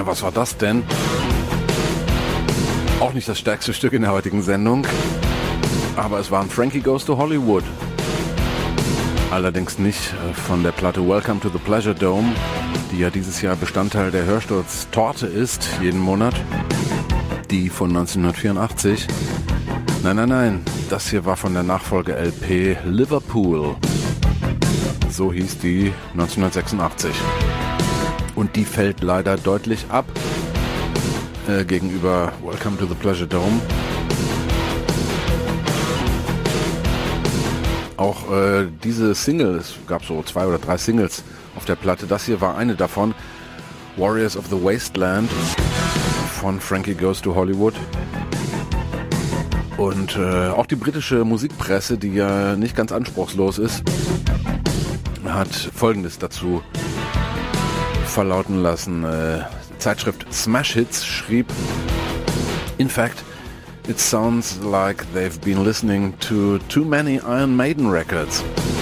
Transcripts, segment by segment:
was war das denn? Auch nicht das stärkste Stück in der heutigen Sendung, aber es war ein Frankie Goes to Hollywood. Allerdings nicht von der Platte Welcome to the Pleasure Dome, die ja dieses Jahr Bestandteil der Hörsturz-Torte ist, jeden Monat. Die von 1984. Nein, das hier war von der Nachfolge-LP Liverpool. So hieß die 1986. Und die fällt leider deutlich ab gegenüber Welcome to the Pleasure Dome. Auch diese Single, es gab so 2 oder 3 Singles auf der Platte. Das hier war eine davon, Warriors of the Wasteland von Frankie Goes to Hollywood. Und auch die britische Musikpresse, die ja nicht ganz anspruchslos ist, hat Folgendes dazu verlauten lassen. Zeitschrift Smash Hits schrieb: In fact, it sounds like they've been listening to too many Iron Maiden records.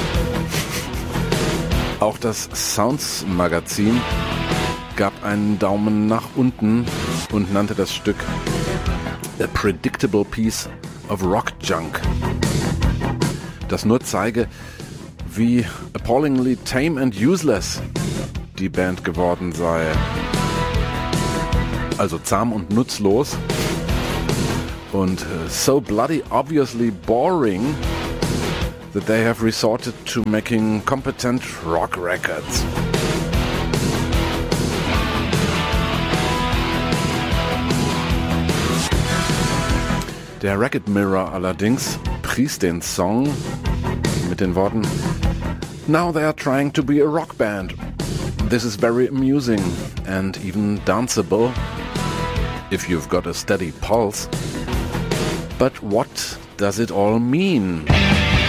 Auch das Sounds Magazin gab einen Daumen nach unten und nannte das Stück A Predictable Piece of Rock Junk. Das nur zeige, wie appallingly tame and useless die Band geworden sei. Also zahm und nutzlos und so bloody obviously boring that they have resorted to making competent rock records. Der Racket Mirror allerdings pries den Song mit den Worten: Now they are trying to be a rock band. This is very amusing and even danceable if you've got a steady pulse. But what does it all mean?